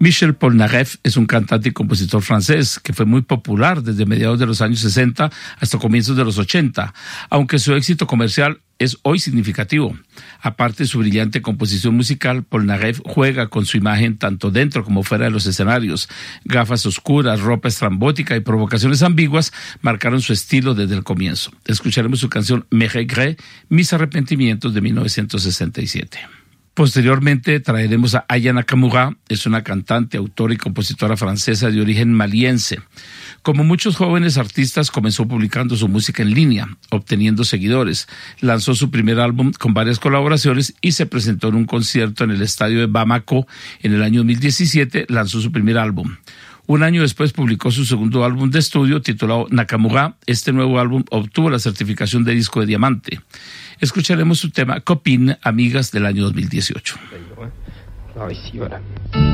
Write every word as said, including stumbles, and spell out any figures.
Michel Polnareff es un cantante y compositor francés que fue muy popular desde mediados de los años sesenta hasta comienzos de los ochenta, aunque su éxito comercial es hoy significativo. Aparte de su brillante composición musical, Polnareff juega con su imagen tanto dentro como fuera de los escenarios. Gafas oscuras, ropa estrambótica y provocaciones ambiguas marcaron su estilo desde el comienzo. Escucharemos su canción Mes regrets, Mis arrepentimientos, de mil novecientos sesenta y siete. Posteriormente traeremos a Aya Nakamura, es una cantante, autora y compositora francesa de origen maliense. Como muchos jóvenes artistas, comenzó publicando su música en línea, obteniendo seguidores. Lanzó su primer álbum con varias colaboraciones y se presentó en un concierto en el estadio de Bamako. En el año dos mil diecisiete lanzó su primer álbum. Un año después publicó su segundo álbum de estudio titulado Nakamura. Este nuevo álbum obtuvo la certificación de disco de diamante. Escucharemos su tema Copine, Amigas, del año dos mil dieciocho. Alors ici, voilà.